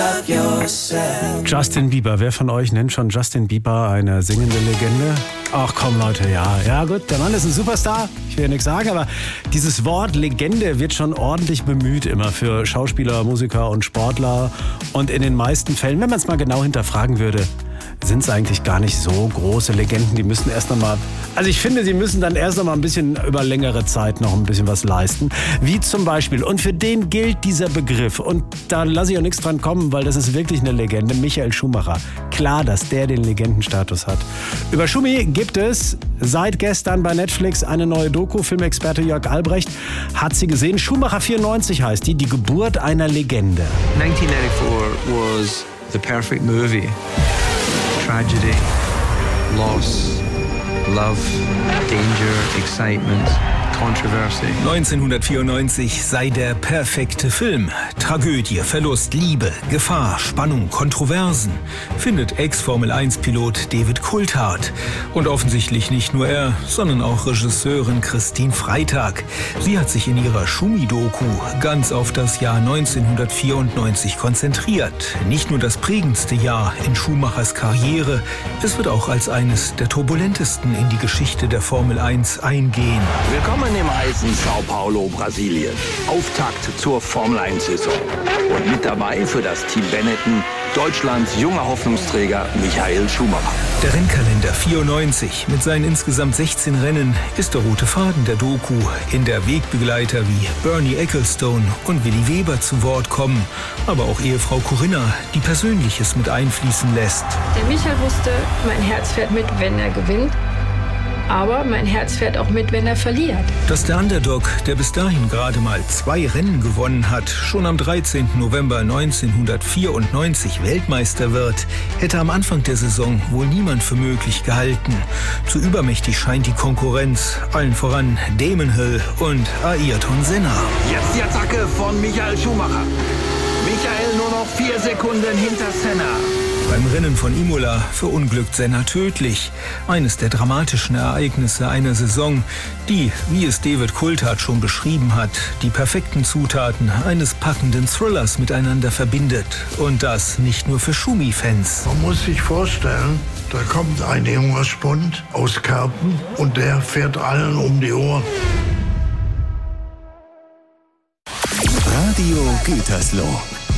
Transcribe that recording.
Justin Bieber, wer von euch nennt schon Justin Bieber eine singende Legende? Ach komm Leute, ja gut, der Mann ist ein Superstar, ich will ja nichts sagen, aber dieses Wort Legende wird schon ordentlich bemüht immer für Schauspieler, Musiker und Sportler und in den meisten Fällen, wenn man es mal genau hinterfragen würde, sind es eigentlich gar nicht so große Legenden. Die müssen erst nochmal, also ich finde, sie müssen dann erst nochmal ein bisschen über längere Zeit noch ein bisschen was leisten. Wie zum Beispiel, und für den gilt dieser Begriff, und da lasse ich auch nichts dran kommen, weil das ist wirklich eine Legende, Michael Schumacher. Klar, dass der den Legendenstatus hat. Über Schumi gibt es seit gestern bei Netflix eine neue Doku. Filmexperte Jörg Albrecht hat sie gesehen. Schumacher 94 heißt die Geburt einer Legende. 1994 was the perfect movie. Tragedy, loss, love, danger, excitement, controversy. 1994 sei der perfekte Film. Tragödie, Verlust, Liebe, Gefahr, Spannung, Kontroversen, findet Ex-Formel-1-Pilot David Coulthard. Und offensichtlich nicht nur er, sondern auch Regisseurin Christine Freitag. Sie hat sich in ihrer Schumi-Doku ganz auf das Jahr 1994 konzentriert. Nicht nur das prägendste Jahr in Schumachers Karriere, es wird auch als eines der turbulentesten in die Geschichte der Formel 1 eingehen. Willkommen im heißen Sao Paulo, Brasilien. Auftakt zur Formel-1-Saison. Und mit dabei für das Team Benetton Deutschlands junger Hoffnungsträger Michael Schumacher. Der Rennkalender 94 mit seinen insgesamt 16 Rennen ist der rote Faden der Doku, in der Wegbegleiter wie Bernie Ecclestone und Willi Weber zu Wort kommen, aber auch Ehefrau Corinna, die Persönliches mit einfließen lässt. Der Michael wusste, mein Herz fährt mit, wenn er gewinnt. Aber mein Herz fährt auch mit, wenn er verliert. Dass der Underdog, der bis dahin gerade mal 2 Rennen gewonnen hat, schon am 13. November 1994 Weltmeister wird, hätte am Anfang der Saison wohl niemand für möglich gehalten. Zu übermächtig scheint die Konkurrenz, allen voran Damon Hill und Ayrton Senna. Jetzt die Attacke von Michael Schumacher. Michael nur noch 4 Sekunden hinter Senna. Beim Rennen von Imola verunglückt Senna tödlich. Eines der dramatischen Ereignisse einer Saison, die, wie es David Coulthard schon beschrieben hat, die perfekten Zutaten eines packenden Thrillers miteinander verbindet. Und das nicht nur für Schumi-Fans. Man muss sich vorstellen, da kommt ein junger Spund aus Kerpen und der fährt allen um die Ohren. Radio Gütersloh.